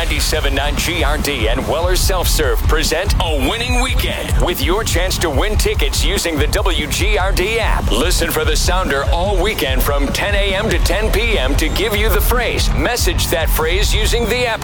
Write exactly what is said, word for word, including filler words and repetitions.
ninety-seven point nine G R D and Weller Self-Serve present A Winning Weekend with your chance to win tickets using the W G R D app. Listen for the sounder all weekend from ten a.m. to ten p.m. to give you the phrase. Message that phrase using the app